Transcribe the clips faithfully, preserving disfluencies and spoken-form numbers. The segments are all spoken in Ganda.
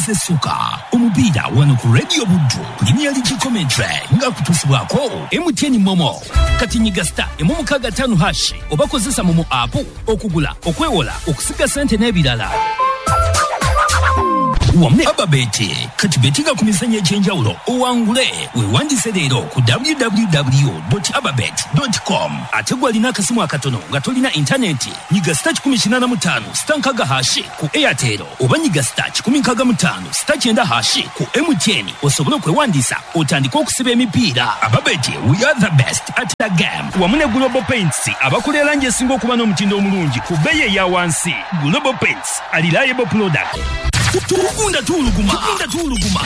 ze soka omupiira wano ku Radio Buddu Premier League commentary nga kutusibwako M T N Momo kati nyiga star emu mukaga tano hash oba kozesa Momo app okugula okwewola okusiga sente n'ebirala wamne ababeti kati betinga ku mizanyo egy'enjawulo owangule weewandise leero ku w w w dot ababet dot com ate gwalina akasimu akatono nga tolina intaneti nyiga star kikumi kinana mu ttaano star nkaga hashi ku Airtel oba nyiga star kikumi nkaga mu ttaano star kyenda hashi ku M T N osobole okwewandiisa otandika okusiba emipiira. Ababeti, we are the best at the game. Wamune Global Paints abakola langi esinga okuba n'omutindo omulungi ku bbeeyi eya wansi. Global Paints a reliable product. Tukunda tuluguma tukunda tuluguma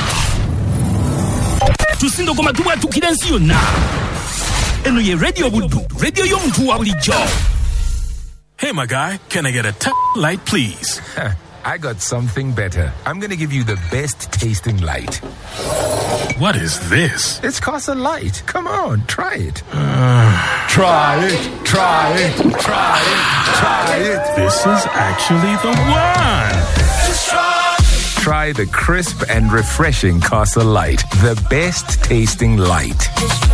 tusindo koma tuwa tukirensi yonna eno ye Radio Buddu radio y'omuntu wa bulijjo. Hey my guy, can I get a t- light please? I got something better. I'm going to give you the best tasting light. What is this? It's Castle Light. Come on, try it. Uh, try it, try it, try it, try it. This is actually the one. Just try. Try the crisp and refreshing Castle Light, the best tasting light.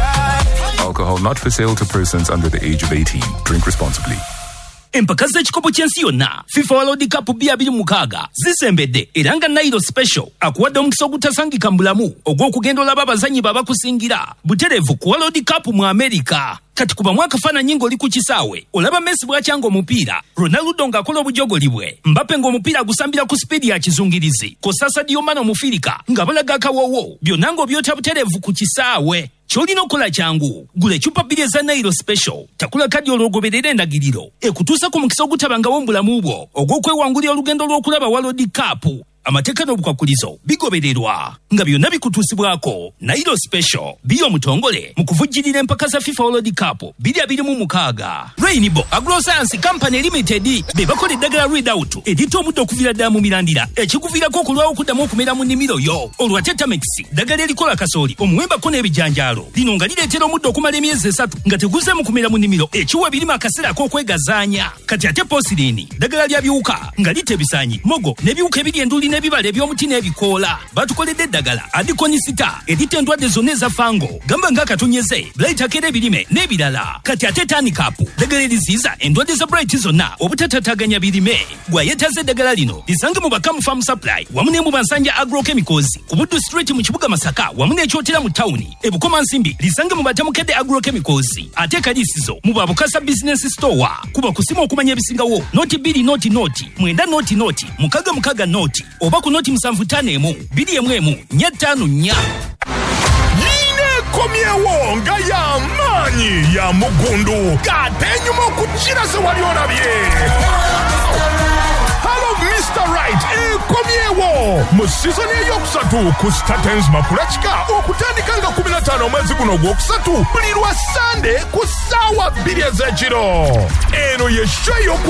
Alcohol not for sale to persons under the age of eighteen. Drink responsibly. Empaka z'ekikopo ky'ensi yonna FIFA World Cup B abiri mukaaga zisembedde era nga Nairo Special akuwadde omukisa ogutasangika mu bulamu ogw'okugenda olaba abazannyi babakusingira butereevu ku World Cup mu America. Kati kuba mwaka faananyi ng'oli ku kisaawe olaba Messi bw'akyanga omupiira, Ronaldo ng'akola obujogoli bwe, Mbappe ng'omupiira gusambira ku sipiidi ya kizungirizi, Kosa Sadio Mane Omufirika nga balaga akawoowo, byonna ng'obyota butereevu ku kisaawe. Kyolina okukola kyangu gula ecupa bbiri eza Nairo Special takula kadi olwogoberera endagiriro ekutuusa ku mukisa ogutabangawo mu bulamu bwo ogw'okwewangulira olugendo lw'okulaba World Cup. Amateeka n'obukwakulizo bigobererwa nga byonna bikutuusibwako. Nairo Special biyo omutongole mu kuvujjirira empaka za FIFA World Cup biri abiri mu mukaaga. Rainbow Agroscience Company Limited be bakola eddagala Readout editta omuddo okuviira ddala mu mirandira ekikuviirako okulwawo okuddamu okumera mu nnimiro yo. Olwa Tetamix ddagala erikola kasooli omuwembako n'ebijanjaalo lino nga lireetera omuddo okumala emyezi esatu nga teguze mu kumera mu nnimiro ekiwa ebirimu akaseera ak'okwegazaanya. Kati ate Posirini ddagala lya biwuka nga litta ebisaanyi mogo n'ebiwuka ebiri enduli n'ebibala eby'omuti n'ebikoola. Batukoledde eddagala Adikonisita eritta endwadde zonna eza fango gamba ng'akatonyeze Bright akera ebirime n'ebirala. Kati ate Tanicap ddagala eriziyiza endwadde za Bright zonna obutatataganya birime. Gwayetaze eddagala lino lisange mu Bakamu Farm Supply wamu ne mu Bansanja Agrochemicals ku Buddu Street mu kibuga Masaka wamu n'ekyotera mu tawuni. Ebukoma Nsimbi lisange mu Batamukedde Agrochemicals ate Kalisizo mu Babukasa Business Store. Kuba kusima okumanya ebisingawo noti bbiri noti noti mwenda noti noti mukaga mukaga noti oba ku noti musanvu ttaano emu bbiri emu emu nnya ttaano nnya. Komyewo nga ya maanyi ya mugundu gate enyuma okukira ze wali olabye. Hello Mister Right ekomyewo mu sizoni eyokusatu ku Statens Makulachika okutandika nga kumi na ttaano omwezi guno ogwokusatu buli lwa Sande ku ssaawa bbiri ez'ekiro. Eno ye show